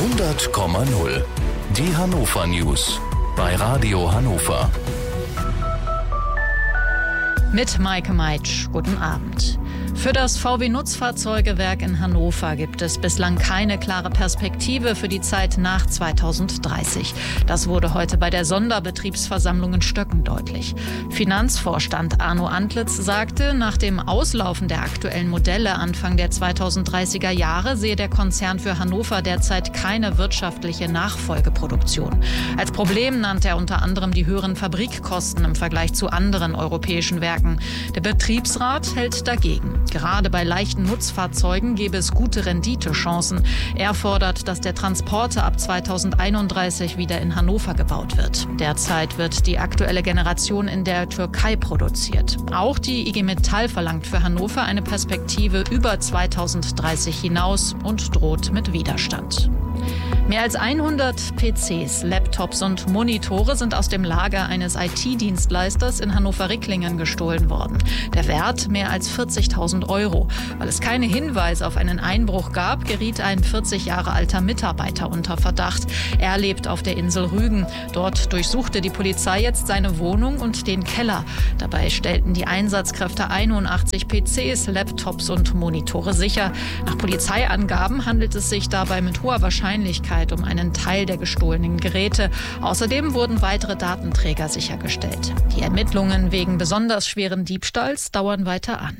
100,0. Die Hannover News bei Radio Hannover. Mit Maike Meitsch, guten Abend. Für das VW-Nutzfahrzeugewerk in Hannover gibt es bislang keine klare Perspektive für die Zeit nach 2030. Das wurde heute bei der Sonderbetriebsversammlung in Stöcken deutlich. Finanzvorstand Arno Antlitz sagte, nach dem Auslaufen der aktuellen Modelle Anfang der 2030er Jahre sehe der Konzern für Hannover derzeit keine wirtschaftliche Nachfolgeproduktion. Als Problem nannte er unter anderem die höheren Fabrikkosten im Vergleich zu anderen europäischen Werken. Der Betriebsrat hält dagegen. Gerade bei leichten Nutzfahrzeugen gäbe es gute Renditechancen. Er fordert, dass der Transporter ab 2031 wieder in Hannover gebaut wird. Derzeit wird die aktuelle Generation in der Türkei produziert. Auch die IG Metall verlangt für Hannover eine Perspektive über 2030 hinaus und droht mit Widerstand. Mehr als 100 PCs, Laptops und Monitore sind aus dem Lager eines IT-Dienstleisters in Hannover-Ricklingen gestohlen worden. Der Wert mehr als 40.000 €. Weil es keine Hinweise auf einen Einbruch gab, geriet ein 40 Jahre alter Mitarbeiter unter Verdacht. Er lebt auf der Insel Rügen. Dort durchsuchte die Polizei jetzt seine Wohnung und den Keller. Dabei stellten die Einsatzkräfte 81 PCs, Laptops und Monitore sicher. Nach Polizeiangaben handelt es sich dabei mit hoher Wahrscheinlichkeit um einen Teil der gestohlenen Geräte. Außerdem wurden weitere Datenträger sichergestellt. Die Ermittlungen wegen besonders schweren Diebstahls dauern weiter an.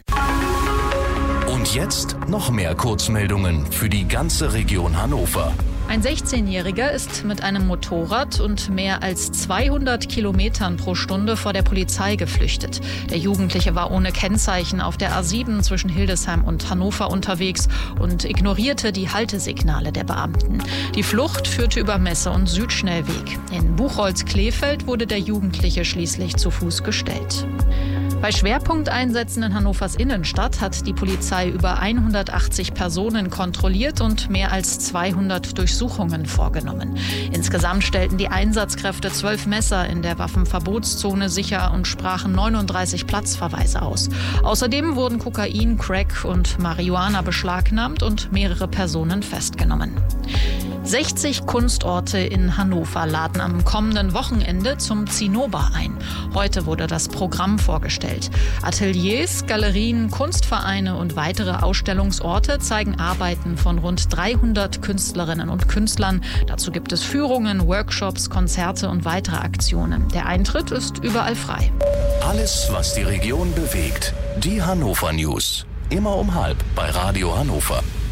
Und jetzt noch mehr Kurzmeldungen für die ganze Region Hannover. Ein 16-Jähriger ist mit einem Motorrad und mehr als 200 Kilometern pro Stunde vor der Polizei geflüchtet. Der Jugendliche war ohne Kennzeichen auf der A7 zwischen Hildesheim und Hannover unterwegs und ignorierte die Haltesignale der Beamten. Die Flucht führte über Messe- und Südschnellweg. In Buchholz-Kleefeld wurde der Jugendliche schließlich zu Fuß gestellt. Bei Schwerpunkteinsätzen in Hannovers Innenstadt hat die Polizei über 180 Personen kontrolliert und mehr als 200 Durchsuchungen vorgenommen. Insgesamt stellten die Einsatzkräfte 12 Messer in der Waffenverbotszone sicher und sprachen 39 Platzverweise aus. Außerdem wurden Kokain, Crack und Marihuana beschlagnahmt und mehrere Personen festgenommen. 60 Kunstorte in Hannover laden am kommenden Wochenende zum Zinnober ein. Heute wurde das Programm vorgestellt. Ateliers, Galerien, Kunstvereine und weitere Ausstellungsorte zeigen Arbeiten von rund 300 Künstlerinnen und Künstlern. Dazu gibt es Führungen, Workshops, Konzerte und weitere Aktionen. Der Eintritt ist überall frei. Alles, was die Region bewegt. Die Hannover News. Immer um 12:30 bei Radio Hannover.